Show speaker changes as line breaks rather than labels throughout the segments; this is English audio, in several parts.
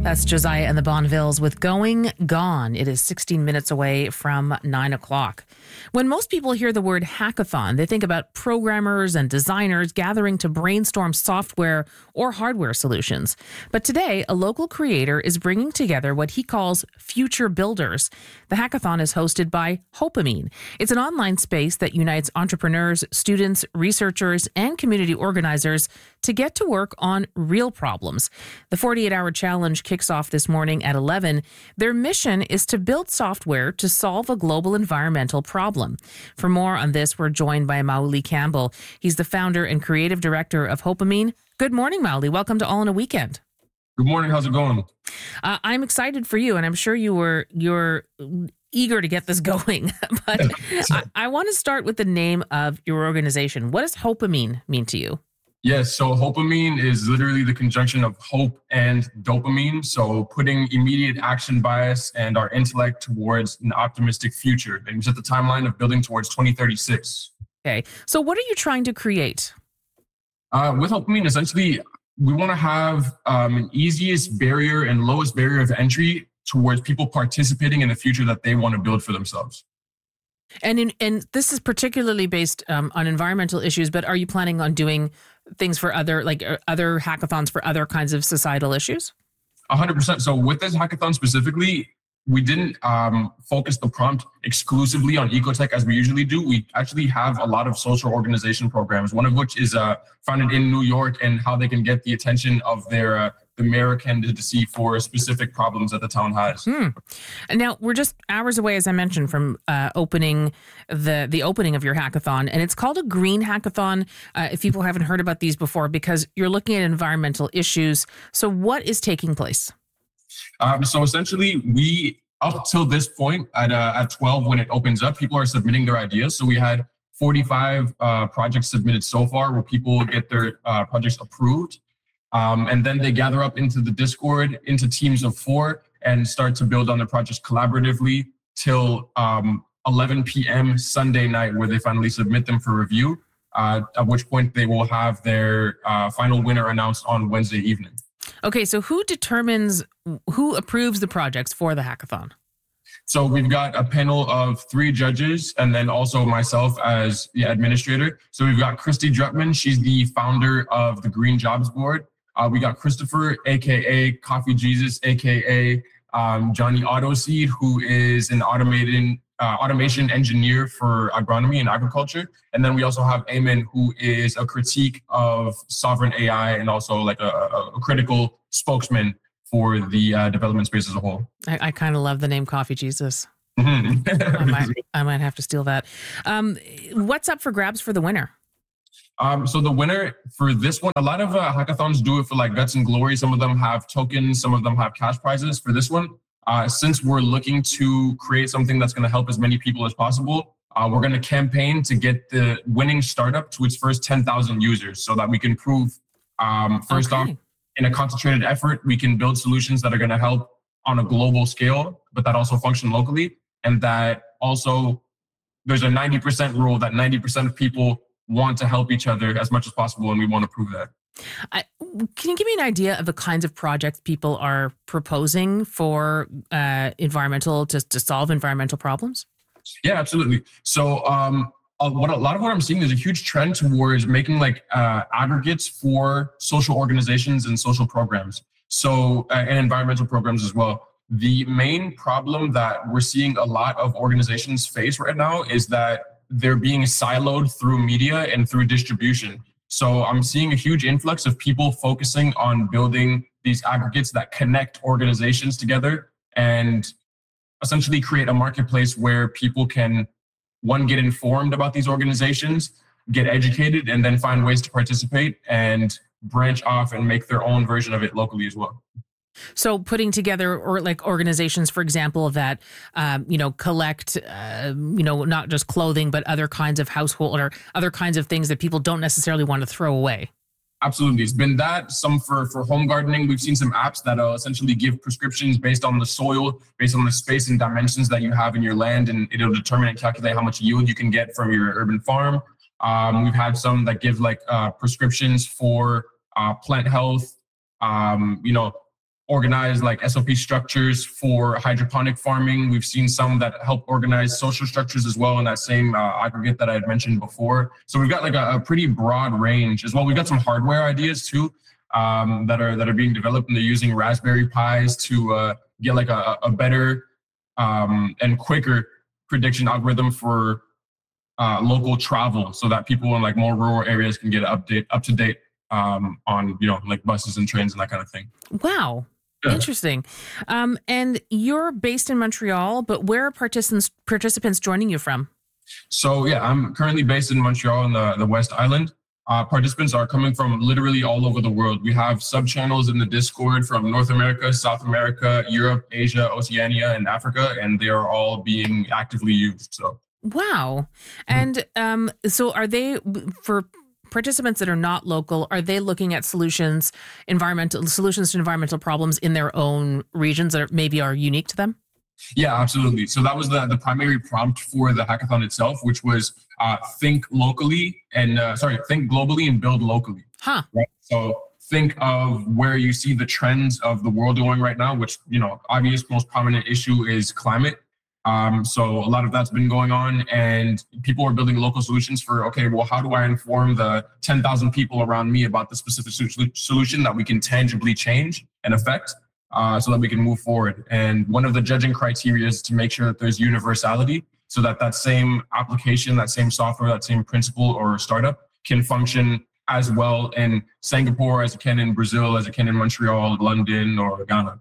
That's Josiah and the Bonvilles with Going Gone. It is 16 minutes away from 9 o'clock. When most people hear the word hackathon, they think about programmers and designers gathering to brainstorm software or hardware solutions. But today, a local creator is bringing together what he calls future builders. The hackathon is hosted by Hopamine. It's an online space that unites entrepreneurs, students, researchers, and community organizers to get to work on real problems. The 48-hour challenge kicks off this morning at 11. Their mission is to build software to solve a global environmental problem. For more on this, we're joined by Mauli Campbell. He's the founder and creative director of Hopamine. Good morning, Mauli. Welcome to All in a Weekend.
Good morning. How's it going?
I'm excited for you, and I'm sure you're eager to get this going. But I want to start with the name of your organization. What does Hopamine mean to you?
Yes, so Hopamine is literally the conjunction of hope and dopamine. So putting immediate action bias and our intellect towards an optimistic future. And we set the timeline of building towards 2036.
Okay, so what are you trying to create?
With Hopamine, essentially, we want to have an easiest barrier and lowest barrier of entry towards people participating in the future that they want to build for themselves.
And this is particularly based on environmental issues, but are you planning on doing things for other hackathons for other kinds of societal issues?
100%. So with this hackathon specifically, we didn't focus the prompt exclusively on ecotech as we usually do. We actually have a lot of social organization programs, one of which is founded in New York, and how they can get the attention of their the mayor candidacy for specific problems that the town has.
And now we're just hours away, as I mentioned, from opening the opening of your hackathon, and it's called a green hackathon. If people haven't heard about these before, because you're looking at environmental issues. So what is taking place?
So essentially, we up till this point at 12 when it opens up, people are submitting their ideas. So we had 45 projects submitted so far, where people get their projects approved. And then they gather up into the Discord into teams of 4 and start to build on their projects collaboratively till 11 p.m. Sunday night, where they finally submit them for review, at which point they will have their final winner announced on Wednesday evening.
Okay, so who approves the projects for the hackathon?
So we've got a panel of 3 judges, and then also myself as the administrator. So we've got Christy Drutman. She's the founder of the Green Jobs Board. We got Christopher, a.k.a. Coffee Jesus, a.k.a. Johnny Autoseed, who is an automation engineer for agronomy and agriculture. And then we also have Eamon, who is a critique of sovereign AI and also like a critical spokesman for the development space as a whole.
I kind of love the name Coffee Jesus.
Mm-hmm.
I might have to steal that. What's up for grabs for the winner?
So the winner for this one, a lot of hackathons do it for like guts and glory. Some of them have tokens, some of them have cash prizes. For this one, since we're looking to create something that's going to help as many people as possible, we're going to campaign to get the winning startup to its first 10,000 users, so that we can prove first off, in a concentrated effort, we can build solutions that are going to help on a global scale, but that also function locally. And that also there's a 90% rule that 90% of people want to help each other as much as possible, and we want to prove that.
Can you give me an idea of the kinds of projects people are proposing for to solve environmental problems?
Yeah, absolutely. So a lot of what I'm seeing is a huge trend towards making like aggregates for social organizations and social programs. So and environmental programs as well. The main problem that we're seeing a lot of organizations face right now is that they're being siloed through media and through distribution. So I'm seeing a huge influx of people focusing on building these aggregates that connect organizations together and essentially create a marketplace where people can, one, get informed about these organizations, get educated, and then find ways to participate and branch off and make their own version of it locally as well.
So putting together organizations, for example, that, collect, not just clothing, but other kinds of household or other kinds of things that people don't necessarily want to throw away.
Absolutely. It's been that. Some for home gardening. We've seen some apps that essentially give prescriptions based on the soil, based on the space and dimensions that you have in your land, and it'll determine and calculate how much yield you can get from your urban farm. We've had some that give prescriptions for plant health, organize like SOP structures for hydroponic farming. We've seen some that help organize social structures as well in that same aggregate that I had mentioned before. So we've got like a pretty broad range as well. We've got some hardware ideas too that are being developed, and they're using Raspberry Pis to get like a better and quicker prediction algorithm for local travel, so that people in like more rural areas can get up to date on like buses and trains and that kind of thing.
Wow. Yeah. Interesting. And you're based in Montreal, but where are participants joining you from?
So yeah, I'm currently based in Montreal in the West Island. Participants are coming from literally all over the world. We have sub-channels in the Discord from North America, South America, Europe, Asia, Oceania, and Africa, and they are all being actively used. So
wow. And so are they, for participants that are not local, are they looking at solutions to environmental problems in their own regions that maybe are unique to them?
Yeah, absolutely. So that was the primary prompt for the hackathon itself, which was think globally and build locally.
Huh.
Right? So think of where you see the trends of the world going right now, which, obvious most prominent issue is climate. So a lot of that's been going on, and people are building local solutions for, okay, well, how do I inform the 10,000 people around me about the specific solution that we can tangibly change and affect so that we can move forward? And one of the judging criteria is to make sure that there's universality, so that same application, that same software, that same principle or startup can function as well in Singapore as it can in Brazil, as it can in Montreal, London, or Ghana.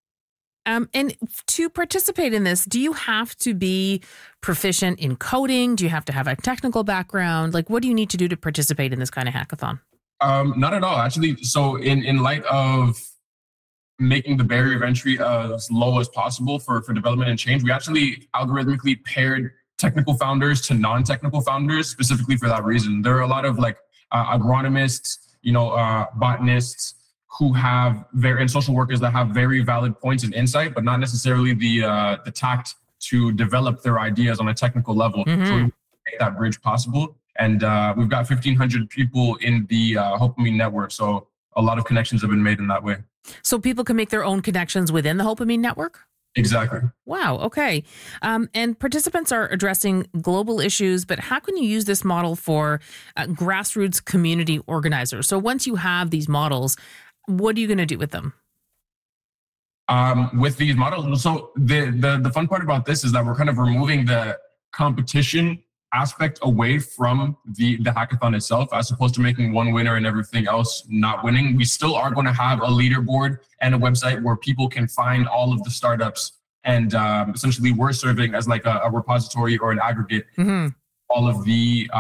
And to participate in this, do you have to be proficient in coding? Do you have to have a technical background? Like, what do you need to do to participate in this kind of hackathon?
Not at all, actually. So in light of making the barrier of entry as low as possible for development and change, we actually algorithmically paired technical founders to non-technical founders specifically for that reason. There are a lot of like agronomists, botanists, who have and social workers that have very valid points and insight, but not necessarily the tact to develop their ideas on a technical level. Mm-hmm. So we make that bridge possible. And we've got 1,500 people in the Hopamine network. So a lot of connections have been made in that way.
So people can make their own connections within the Hopamine network?
Exactly.
Wow. Okay. And participants are addressing global issues, but how can you use this model for grassroots community organizers? So once you have these models, what are you going to do with them?
With these models, so the fun part about this is that we're kind of removing the competition aspect away from the hackathon itself, as opposed to making one winner and everything else not winning. We still are going to have a leaderboard and a website where people can find all of the startups, and essentially we're serving as like a repository or an aggregate, mm-hmm. all of the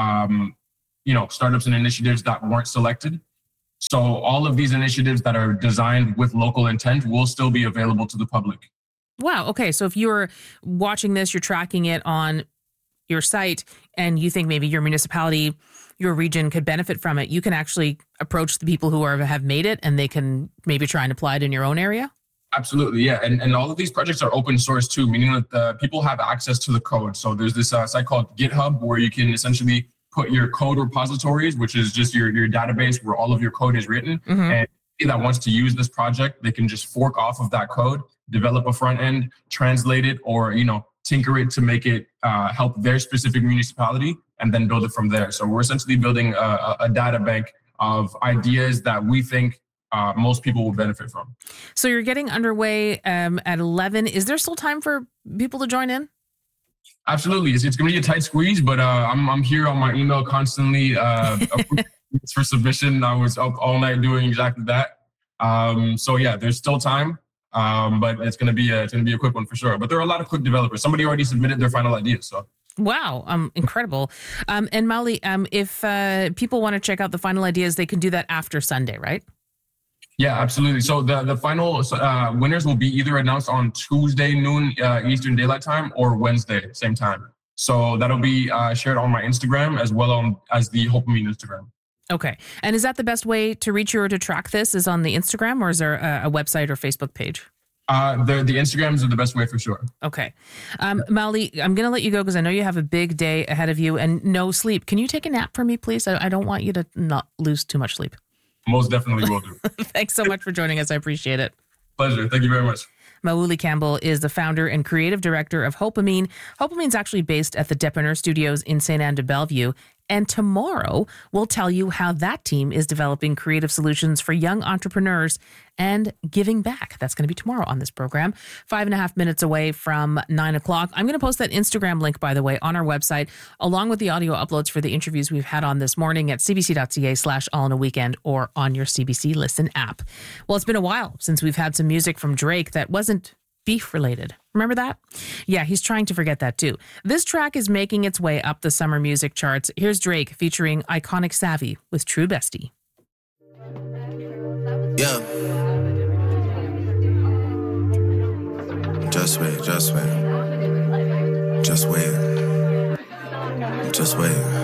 startups and initiatives that weren't selected. So all of these initiatives that are designed with local intent will still be available to the public.
Wow. Okay. So if you're watching this, you're tracking it on your site, and you think maybe your municipality, your region could benefit from it, you can actually approach the people who have made it, and they can maybe try and apply it in your own area?
Absolutely, yeah. And all of these projects are open source too, meaning that the people have access to the code. So there's this site called GitHub where you can essentially put your code repositories, which is just your database where all of your code is written. Mm-hmm. And that wants to use this project, they can just fork off of that code, develop a front end, translate it, or tinker it to make it help their specific municipality, and then build it from there. So we're essentially building a data bank of ideas that we think most people will benefit from.
So you're getting underway at 11. Is there still time for people to join in?
Absolutely. It's going to be a tight squeeze, but I'm here on my email constantly for submission. I was up all night doing exactly that. So yeah, there's still time, but it's going to be a quick one for sure. But there are a lot of quick developers. Somebody already submitted their final ideas. So
wow, incredible. And Maoli, if people want to check out the final ideas, they can do that after Sunday, right?
Yeah, absolutely. So the final winners will be either announced on Tuesday noon Eastern Daylight Time or Wednesday same time. So that'll be shared on my Instagram as well as the Hopamine Instagram.
Okay. And is that the best way to reach you or to track this, is on the Instagram, or is there a website or Facebook page?
The Instagrams are the best way for sure.
Okay. Maoli, I'm going to let you go because I know you have a big day ahead of you and no sleep. Can you take a nap for me, please? I don't want you to not lose too much sleep.
Most definitely will do.
Thanks so much for joining us. I appreciate it.
Pleasure. Thank you very much.
Mauli Campbell is the founder and creative director of Hopamine. Hopamine's actually based at the Depreneur Studios in St. Anne de Bellevue. And tomorrow, we'll tell you how that team is developing creative solutions for young entrepreneurs and giving back. That's going to be tomorrow on this program, 5.5 minutes away from 9 o'clock. I'm going to post that Instagram link, by the way, on our website, along with the audio uploads for the interviews we've had on this morning at cbc.ca/all-in-a-weekend or on your CBC Listen app. Well, it's been a while since we've had some music from Drake that wasn't beef related. Remember that? Yeah, he's trying to forget that too. This track is making its way up the summer music charts. Here's Drake featuring Iconic Savvy with True Bestie.
Yeah. Just wait, just wait. Just wait. Just wait.